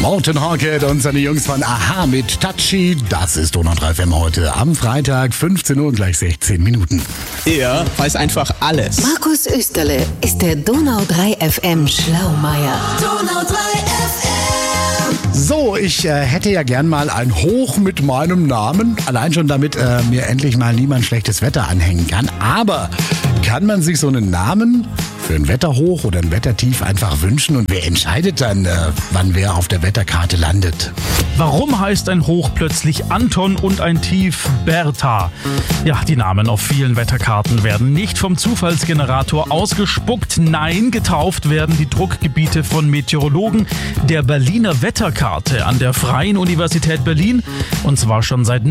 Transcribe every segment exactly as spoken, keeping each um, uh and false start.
Morten Harket und seine Jungs von Aha mit Touchy. Das ist Donau drei F M heute am Freitag, fünfzehn Uhr und gleich sechzehn Minuten. Er weiß einfach alles. Markus Österle ist der Donau drei F M Schlaumeier. Donau drei F M. So, ich äh, hätte ja gern mal ein Hoch mit meinem Namen. Allein schon, damit äh, mir endlich mal niemand schlechtes Wetter anhängen kann. Aber kann man sich so einen Namen für ein Wetterhoch oder ein Wettertief einfach wünschen? Und wer entscheidet dann, äh, wann wer auf der Wetterkarte landet? Warum heißt ein Hoch plötzlich Anton und ein Tief Bertha? Ja, die Namen auf vielen Wetterkarten werden nicht vom Zufallsgenerator ausgespuckt. Nein, getauft werden die Druckgebiete von Meteorologen der Berliner Wetterkarte an der Freien Universität Berlin. Und zwar schon seit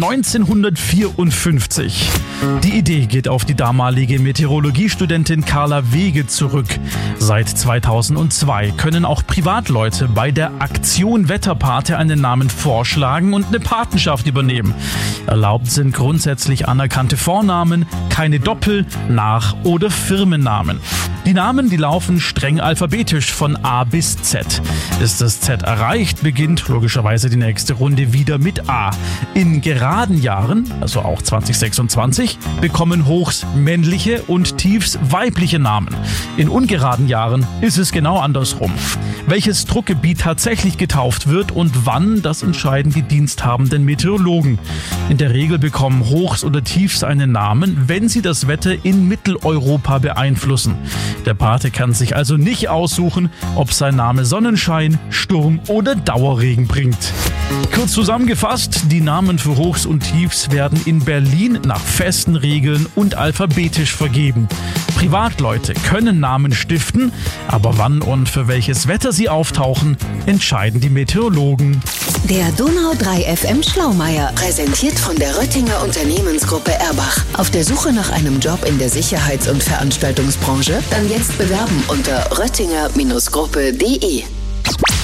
neunzehnhundertvierundfünfzig. Die Idee geht auf die damalige Meteorologiestudentin Carla Wege zurück. Seit zweitausendzwei können auch Privatleute bei der Aktion Wetterpate einen Namen vorschlagen und eine Patenschaft übernehmen. Erlaubt sind grundsätzlich anerkannte Vornamen, keine Doppel-, Nach- oder Firmennamen. Die Namen, die laufen streng alphabetisch von A bis Z. Ist das Z erreicht, beginnt logischerweise die nächste Runde wieder mit A. In geraden Jahren, also auch zwanzig sechsundzwanzig, bekommen Hochs männliche und Tiefs weibliche Namen. In ungeraden Jahren ist es genau andersrum. Welches Druckgebiet tatsächlich getauft wird und wann, das entscheiden die diensthabenden Meteorologen. In der Regel bekommen Hochs oder Tiefs einen Namen, wenn sie das Wetter in Mitteleuropa beeinflussen. Der Pate kann sich also nicht aussuchen, ob sein Name Sonnenschein, Sturm oder Dauerregen bringt. Kurz zusammengefasst, die Namen für Hochs und Tiefs werden in Berlin nach festen Regeln und alphabetisch vergeben. Privatleute können Namen stiften, aber wann und für welches Wetter sie auftauchen, entscheiden die Meteorologen. Der Donau drei F M Schlaumeier, präsentiert von der Röttinger Unternehmensgruppe Erbach. Auf der Suche nach einem Job in der Sicherheits- und Veranstaltungsbranche? Dann jetzt bewerben unter röttinger Gruppe punkt de.